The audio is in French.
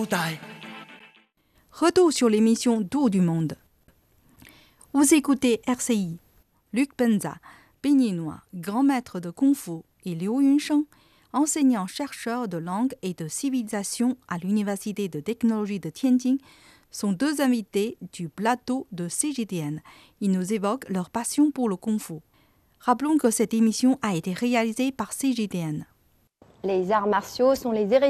Retour sur l'émission Tour du monde. Vous écoutez RCI. Luc Benza, béninois, grand maître de Kung Fu, et Liu Yunsheng, enseignant-chercheur de langue et de civilisation à l'Université de technologie de Tianjin, sont deux invités du plateau de CGTN. Ils nous évoquent leur passion pour le Kung Fu. Rappelons que cette émission a été réalisée par CGTN. Les arts martiaux sont les